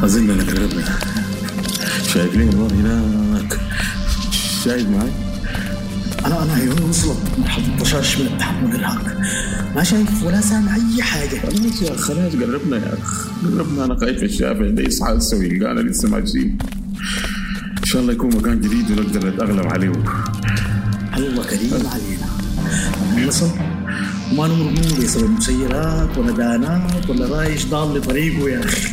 أظننا قربنا. شايف لي النار هناك؟ شايف معي؟ أنا عيوني وصلت مرحلة الطشاش من التحمل والإرهاق، ما شايف ولا سامع أي حاجة. خلاص يا أخ، خلاص قربنا يا أخ، قربنا. أنا خايف الشافع ده يصحى السوي، أنا لسه ماشيين. إن شاء الله يكون مكان جديد ونقدر نتأغلب عليه. الله كريم علينا. نصل وما نمر منه بسبب مسيرات ولا دانات ولا رايش ضال لطريقه يا أخي.